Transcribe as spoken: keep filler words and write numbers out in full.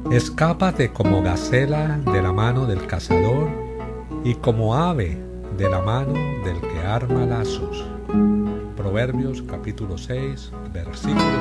Escápate como gacela de la mano del cazador y como ave de la mano del que arma lazos. Proverbios capítulo seis, versículos